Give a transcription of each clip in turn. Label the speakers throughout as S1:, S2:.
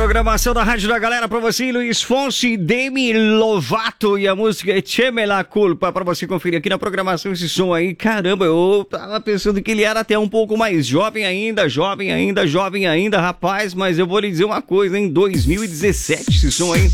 S1: programação da Rádio da Galera pra você, Luiz Fonsi, Demi Lovato, e a música é Cheme la Culpa, pra você conferir aqui na programação esse som aí. Caramba, eu tava pensando que ele era até um pouco mais jovem ainda, rapaz, mas eu vou lhe dizer uma coisa, em 2017 esse som aí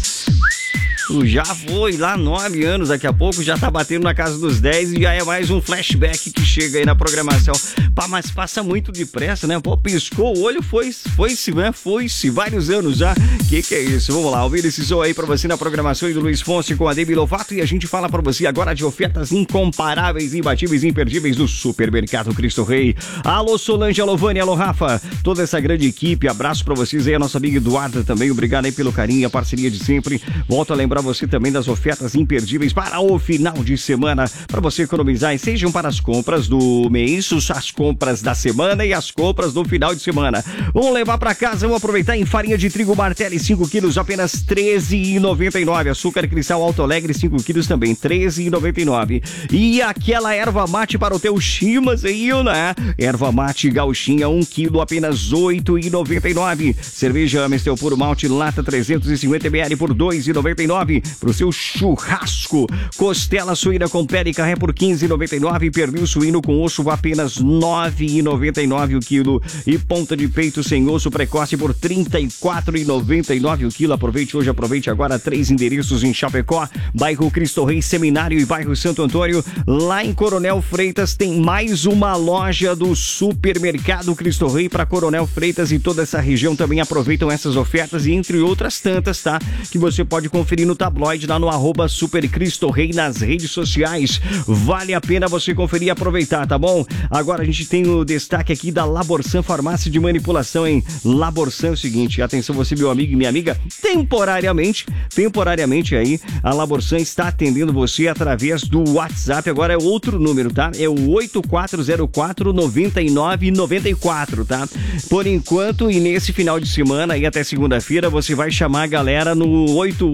S1: já foi lá 9 anos, daqui a pouco já tá batendo na casa dos 10 e já é mais um flashback que chega aí na programação. Pá, mas passa muito depressa, né? Pô, piscou o olho, foi-se, né? Foi-se, vários anos já. Que é isso? Vamos lá, ouvir esse som aí pra você na programação do Luiz Fonsi com a Demi Lovato, e a gente fala pra você agora de ofertas incomparáveis, imbatíveis, imperdíveis do Supermercado Cristo Rei. Alô Solange, alô Vânia, alô Rafa, toda essa grande equipe, abraço pra vocês aí, a nossa amiga Eduarda também, obrigado aí pelo carinho e a parceria de sempre. Volto a lembrar você também das ofertas imperdíveis para o final de semana, para você economizar, e sejam para as compras do mês, as compras da semana e as compras do final de semana. Vamos levar para casa, vamos aproveitar em farinha de trigo Martelli 5 quilos, apenas R$13,99. Açúcar Cristal Alto Alegre 5 quilos também, R$13,99. E aquela erva mate para o teu chimas aí, né? Erva mate gauchinha 1 quilo, apenas R$8,99. Cerveja Mistel Puro Malte lata 350 ml por R$2,99. Pro seu churrasco, costela suína com pele e carré por R$15,99, pernil suíno com osso apenas R$9,99 o quilo, e ponta de peito sem osso precoce por R$34,99 o quilo. Aproveite hoje, aproveite agora. 3 endereços em Chapecó, bairro Cristo Rei Seminário e bairro Santo Antônio. Lá em Coronel Freitas tem mais uma loja do Supermercado Cristo Rei para Coronel Freitas e toda essa região. Também aproveitam essas ofertas e entre outras tantas, tá? Que você pode conferir no tabloide lá no @SuperCristoRei nas redes sociais. Vale a pena você conferir e aproveitar, tá bom? Agora a gente tem o destaque aqui da Laborsan Farmácia de Manipulação, hein? Laborsan é o seguinte, atenção você, meu amigo e minha amiga, temporariamente aí, a Laborsan está atendendo você através do WhatsApp. Agora é outro número, tá? É o 8404-9994, tá? Por enquanto, e nesse final de semana e até segunda-feira, você vai chamar a galera no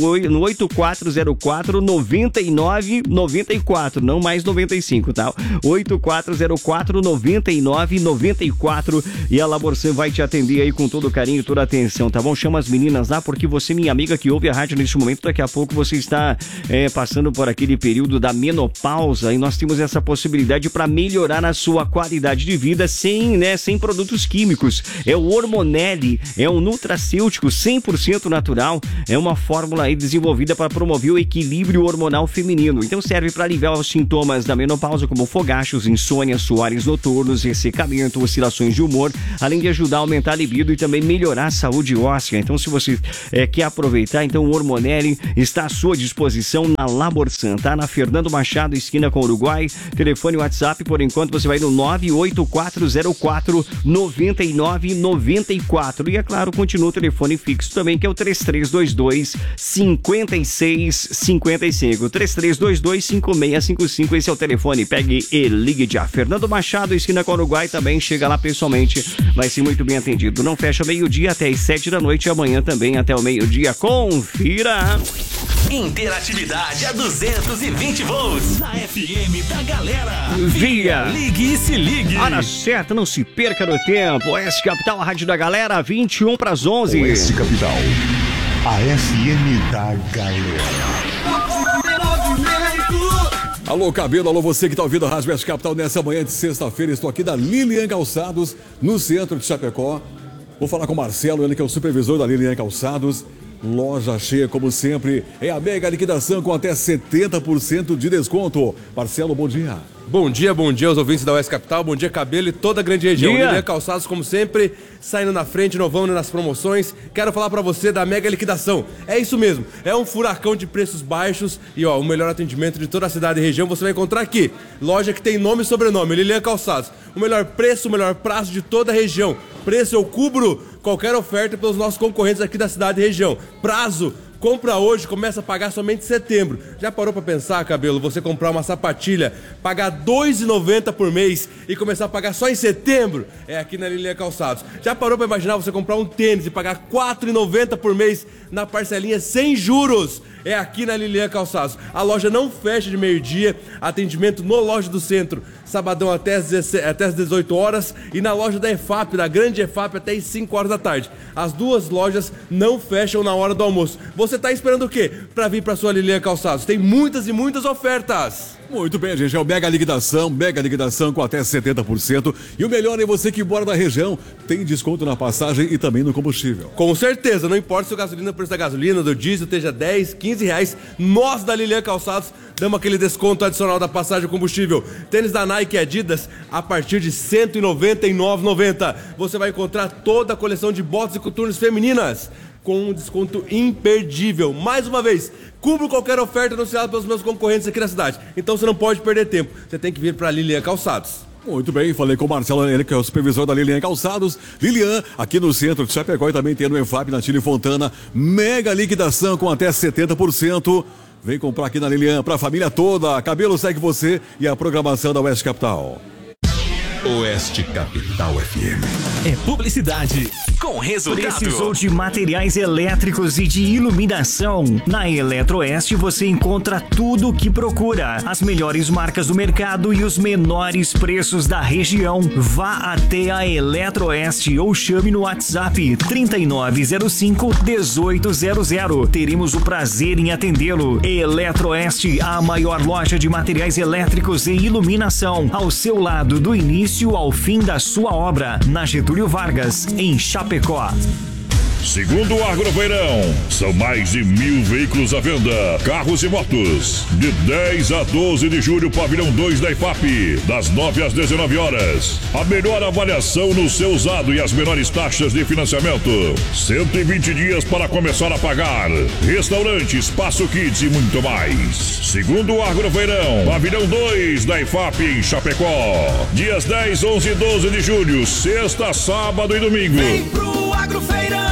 S1: 8404-9994, não mais 95, tá? 8404-9994, e a Laborsan vai te atender aí com todo carinho, toda atenção, tá bom? Chama as meninas lá, porque você, minha amiga que ouve a rádio neste momento, daqui a pouco você está passando por aquele período da menopausa, e nós temos essa possibilidade para melhorar a sua qualidade de vida sem produtos químicos. É o Hormonelli, é um nutracêutico 100% natural, é uma fórmula aí desenvolvida para promover o equilíbrio hormonal feminino. Então serve para aliviar os sintomas da menopausa, como fogachos, insônia, suores noturnos, ressecamento, oscilações de humor, além de ajudar a aumentar a libido e também melhorar a saúde óssea. Então se você quer aproveitar, então o Hormonelli está à sua disposição na Laborsan, tá? Na Fernando Machado, esquina com o Uruguai. Telefone WhatsApp, por enquanto você vai no 98404-9994. E é claro, continua o telefone fixo também, que é o 3322-5655. 3322-5655, esse é o telefone. Pegue e ligue já. Fernando Machado, esquina com o Uruguai, também chega lá pessoalmente, vai ser muito bem atendido. Não fecha meio-dia até as 7 da noite, amanhã também até o meio-dia. Confira!
S2: Interatividade a 220 volts na FM da Galera.
S1: Via
S2: Ligue e se ligue.
S1: Hora certa, não se perca no tempo. Oeste Capital, a Rádio da Galera, 21 para as 11.
S3: Oeste Capital, a FM da Galera.
S4: Alô, cabelo, alô, você que tá ouvindo a Rádio Oeste Capital nessa manhã de sexta-feira. Estou aqui da Lilian Calçados, no centro de Chapecó. Vou falar com o Marcelo, ele que é o supervisor da Lilian Calçados. Loja cheia, como sempre, é a mega liquidação com até 70% de desconto. Marcelo, bom dia.
S5: Bom dia aos ouvintes da Oeste Capital, bom dia Cabelo e toda a grande região. Lilian Calçados, como sempre, saindo na frente, inovando nas promoções. Quero falar pra você da mega liquidação. É isso mesmo, é um furacão de preços baixos e o melhor atendimento de toda a cidade e região você vai encontrar aqui. Loja que tem nome e sobrenome, Lilian Calçados. O melhor preço, o melhor prazo de toda a região. Preço eu cubro qualquer oferta pelos nossos concorrentes aqui da cidade e região. Prazo, compra hoje, começa a pagar somente em setembro. Já parou pra pensar, Cabelo, você comprar uma sapatilha, pagar R$ 2,90 por mês e começar a pagar só em setembro? É aqui na Lilian Calçados. Já parou pra imaginar você comprar um tênis e pagar R$ 4,90 por mês na parcelinha sem juros? É aqui na Lilian Calçados. A loja não fecha de meio-dia, atendimento no Loja do Centro sabadão até as 18 horas, e na loja da EFAP, da grande EFAP, até as 5 horas da tarde. As duas lojas não fecham na hora do almoço. Você tá esperando o quê para vir para sua Lilian Calçados? Tem muitas e muitas ofertas.
S4: Muito bem, gente, é o mega liquidação com até 70%. E o melhor é você que mora na região, tem desconto na passagem e também no combustível.
S5: Com certeza, não importa se o preço da gasolina, do diesel, esteja 10, 15 reais, nós da Lilian Calçados damos aquele desconto adicional da passagem do combustível. Tênis da Nike e Adidas a partir de R$ 199,90. Você vai encontrar toda a coleção de botas e coturnos femininas com um desconto imperdível. Mais uma vez, cubro qualquer oferta anunciada pelos meus concorrentes aqui na cidade. Então você não pode perder tempo. Você tem que vir para a Lilian Calçados.
S4: Muito bem, falei com o Marcelo, ele que é o supervisor da Lilian Calçados. Lilian, aqui no centro de Chapecó, e também tem no EFAP, na Tile Fontana, mega liquidação com até 70%. Vem comprar aqui na Lilian para a família toda. Cabelo segue você e a programação da Oeste Capital.
S2: Oeste Capital FM. É publicidade com resultado.
S1: Precisou de materiais elétricos e de iluminação? Na Eletroeste você encontra tudo o que procura. As melhores marcas do mercado e os menores preços da região. Vá até a Eletroeste ou chame no WhatsApp 3905-1800. Teremos o prazer em atendê-lo. Eletroeste, a maior loja de materiais elétricos e iluminação. Ao seu lado, do início ao fim da sua obra, na Getúlio Vargas, em Chapecó.
S6: Segundo o Agrofeirão, são mais de 1.000 veículos à venda, carros e motos. De 10 a 12 de julho, pavilhão 2 da IFAP, das 9 às 19 horas. A melhor avaliação no seu usado e as menores taxas de financiamento. 120 dias para começar a pagar. Restaurante, espaço kids e muito mais. Segundo o Agrofeirão, pavilhão 2 da IFAP em Chapecó. Dias 10, 11 e 12 de julho, sexta, sábado e domingo.
S2: Vem pro Agrofeirão!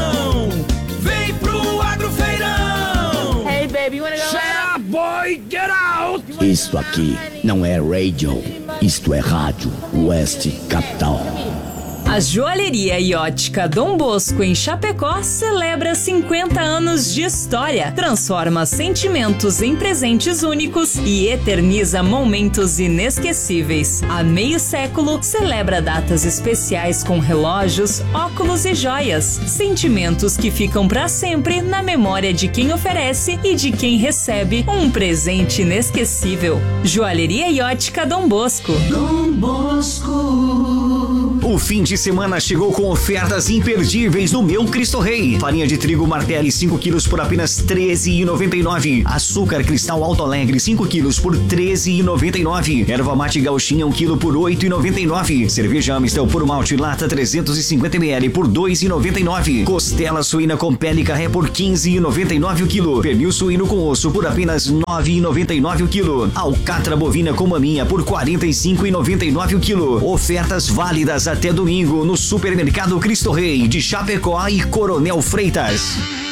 S2: Vem pro Agrofeirão!
S7: Hey baby, you wanna go out?
S2: Boy, get out!
S8: Isto aqui não é radio, isto é rádio Oeste Capital.
S9: A Joalheria e Ótica Dom Bosco em Chapecó celebra 50 anos de história, transforma sentimentos em presentes únicos e eterniza momentos inesquecíveis. Há meio século, celebra datas especiais com relógios, óculos e joias, sentimentos que ficam para sempre na memória de quem oferece e de quem recebe um presente inesquecível. Joalheria e Ótica Dom Bosco.
S2: Dom Bosco.
S1: O fim de semana chegou com ofertas imperdíveis no Meu Cristo Rei. Farinha de trigo Martelli 5 quilos por apenas R$ 13,99. Açúcar Cristal Alto Alegre 5 quilos por R$ 13,99. Erva mate gauchinha 1 quilo por R$ 8,99. Cerveja Amistel Puro Malte Lata 350 ml por R$ 2,99. Costela suína com pele carré por R$ 15,99 o quilo. Pernil suíno com osso por apenas R$ 9,99 o quilo. Alcatra bovina com maminha por R$ 45,99 o quilo. Ofertas válidas até domingo no Supermercado Cristo Rei de Chapecó e Coronel Freitas.